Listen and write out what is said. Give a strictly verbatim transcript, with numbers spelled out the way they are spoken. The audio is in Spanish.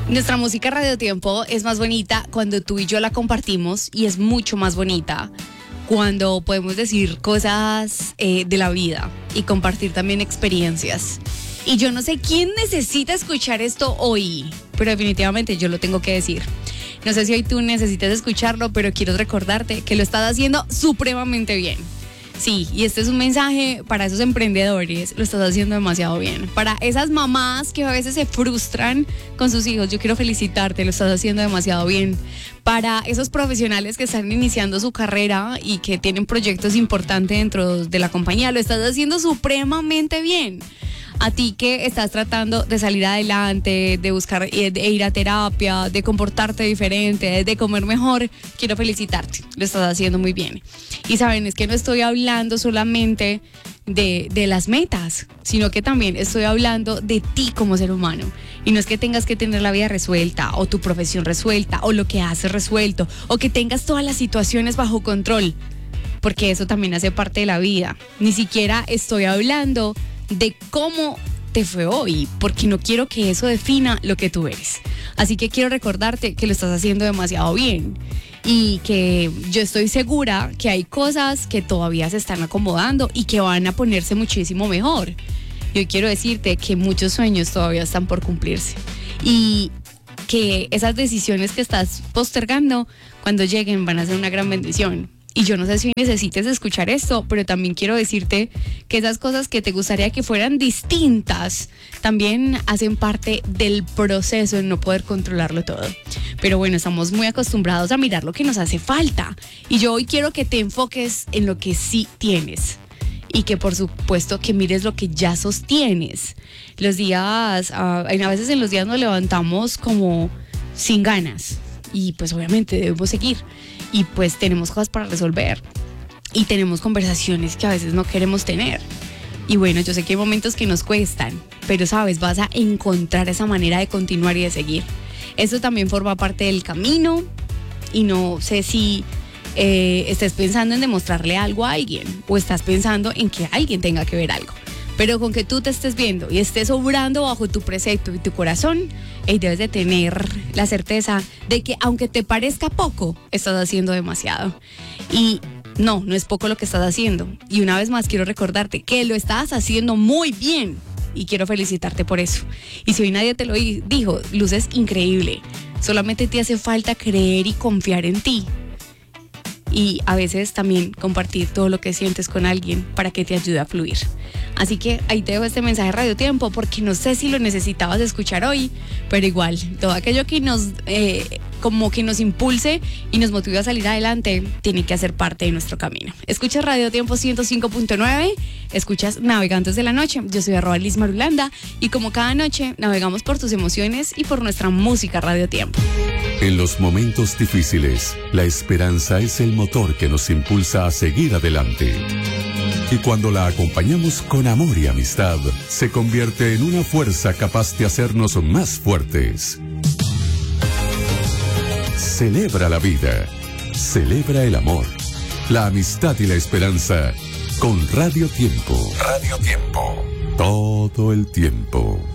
Nuestra música Radio Tiempo es más bonita cuando tú y yo la compartimos y es mucho más bonita cuando podemos decir cosas eh, de la vida y compartir también experiencias. Y yo no sé quién necesita escuchar esto hoy, pero definitivamente yo lo tengo que decir. No sé si hoy tú necesitas escucharlo, pero quiero recordarte que lo estás haciendo supremamente bien. Sí, y este es un mensaje para esos emprendedores, lo estás haciendo demasiado bien. Para esas mamás que a veces se frustran con sus hijos, yo quiero felicitarte, lo estás haciendo demasiado bien. Para esos profesionales que están iniciando su carrera y que tienen proyectos importantes dentro de la compañía, lo estás haciendo supremamente bien. A ti que estás tratando de salir adelante, de buscar, de ir a terapia, de comportarte diferente, de comer mejor, quiero felicitarte, lo estás haciendo muy bien. Y saben, es que no estoy hablando solamente de, de las metas, sino que también estoy hablando de ti como ser humano. Y no es que tengas que tener la vida resuelta, o tu profesión resuelta, o lo que haces resuelto, o que tengas todas las situaciones bajo control, porque eso también hace parte de la vida. Ni siquiera estoy hablando de cómo te fue hoy, porque no quiero que eso defina lo que tú eres. Así que quiero recordarte que lo estás haciendo demasiado bien y que yo estoy segura que hay cosas que todavía se están acomodando y que van a ponerse muchísimo mejor. Y hoy quiero decirte que muchos sueños todavía están por cumplirse y que esas decisiones que estás postergando, cuando lleguen, van a ser una gran bendición. Y yo no sé si necesites escuchar esto, pero también quiero decirte que esas cosas que te gustaría que fueran distintas también hacen parte del proceso de no poder controlarlo todo. Pero bueno, estamos muy acostumbrados a mirar lo que nos hace falta. Y yo hoy quiero que te enfoques en lo que sí tienes. Y que por supuesto que mires lo que ya sostienes. Los días, uh, a veces en los días nos levantamos como sin ganas. Y pues obviamente debemos seguir. Y pues tenemos cosas para resolver y tenemos conversaciones que a veces no queremos tener. Y bueno, yo sé que hay momentos que nos cuestan, pero sabes, vas a encontrar esa manera de continuar y de seguir. Eso también forma parte del camino y no sé si eh, estés pensando en demostrarle algo a alguien o estás pensando en que alguien tenga que ver algo. Pero con que tú te estés viendo y estés obrando bajo tu precepto y tu corazón, y debes de tener la certeza de que aunque te parezca poco, estás haciendo demasiado. Y no, no es poco lo que estás haciendo. Y una vez más quiero recordarte que lo estás haciendo muy bien y quiero felicitarte por eso. Y si hoy nadie te lo dijo, luces increíble. Solamente te hace falta creer y confiar en ti. Y a veces también compartir todo lo que sientes con alguien para que te ayude a fluir. Así que ahí te dejo este mensaje de Radio Tiempo porque no sé si lo necesitabas escuchar hoy, pero igual, todo aquello que nos, eh, como que nos impulse y nos motive a salir adelante, tiene que hacer parte de nuestro camino. Escuchas Radio Tiempo ciento cinco punto nueve, escuchas Navegantes de la Noche. Yo soy arroba Liz Marulanda y como cada noche navegamos por tus emociones y por nuestra música Radio Tiempo. En los momentos difíciles, la esperanza es el motor que nos impulsa a seguir adelante. Y cuando la acompañamos con amor y amistad, se convierte en una fuerza capaz de hacernos más fuertes. Celebra la vida, celebra el amor, la amistad y la esperanza con Radio Tiempo. Radio Tiempo. Todo el tiempo.